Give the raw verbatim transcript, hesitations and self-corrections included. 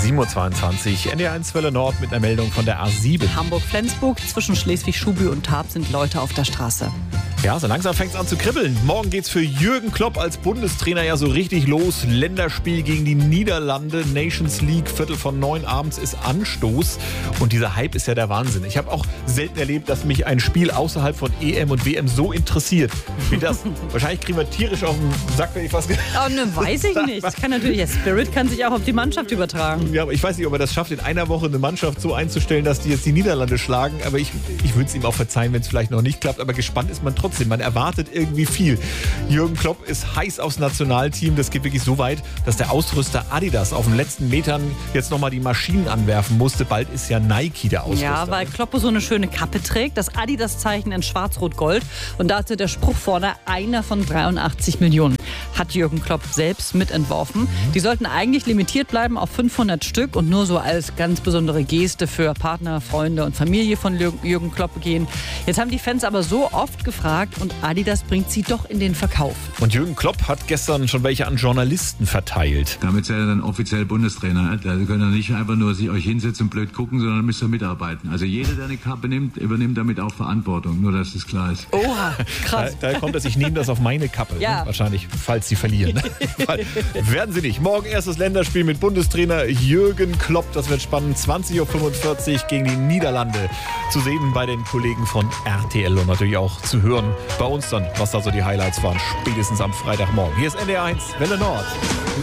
sieben Uhr zweiundzwanzig, N D R eins Welle Nord mit einer Meldung von der A sieben. Hamburg-Flensburg, zwischen Schleswig-Schuby und Tarp sind Leute auf der Straße. Ja, so langsam fängt es an zu kribbeln. Morgen geht's für Jürgen Klopp als Bundestrainer ja so richtig los. Länderspiel gegen die Niederlande, Nations League, Viertel von neun abends ist Anstoß. Und dieser Hype ist ja der Wahnsinn. Ich habe auch selten erlebt, dass mich ein Spiel außerhalb von E M und W M so interessiert wie das. Wahrscheinlich kriegen wir tierisch auf den Sack, wenn ich was gesagt Oh, ne, weiß ich nicht. Das kann natürlich, der Spirit kann sich auch auf die Mannschaft übertragen. Ja, aber ich weiß nicht, ob er das schafft, in einer Woche eine Mannschaft so einzustellen, dass die jetzt die Niederlande schlagen. Aber ich, ich würde es ihm auch verzeihen, wenn es vielleicht noch nicht klappt. Aber gespannt ist man trotzdem. Man erwartet irgendwie viel. Jürgen Klopp ist heiß aufs Nationalteam. Das geht wirklich so weit, dass der Ausrüster Adidas auf den letzten Metern jetzt nochmal die Maschinen anwerfen musste. Bald ist ja Nike der Ausrüster. Ja, weil Klopp so eine schöne Kappe trägt. Das Adidas-Zeichen in schwarz-rot-gold. Und dazu der Spruch vorne, einer von dreiundachtzig Millionen. Hat Jürgen Klopp selbst mitentworfen. Mhm. Die sollten eigentlich limitiert bleiben auf fünfhundert Stück und nur so als ganz besondere Geste für Partner, Freunde und Familie von Jürgen Klopp gehen. Jetzt haben die Fans aber so oft gefragt und Adidas bringt sie doch in den Verkauf. Und Jürgen Klopp hat gestern schon welche an Journalisten verteilt. Damit seid ihr dann offiziell Bundestrainer. Da könnt ihr nicht einfach nur sich euch hinsetzen und blöd gucken, sondern müsst ihr mitarbeiten. Also jeder, der eine Kappe nimmt, übernimmt damit auch Verantwortung. Nur, dass es klar ist. Oha, krass. Da, da kommt es, ich nehme das auf meine Kappe. Ja. Ne? Wahrscheinlich, falls sie verlieren. Werden sie nicht. Morgen erstes Länderspiel mit Bundestrainer Jürgen Klopp. Das wird spannend. zwanzig Uhr fünfundvierzig gegen die Niederlande. Zu sehen bei den Kollegen von R T L und natürlich auch zu hören bei uns dann, was da so die Highlights waren. Spätestens am Freitagmorgen. Hier ist N D R eins Welle Nord.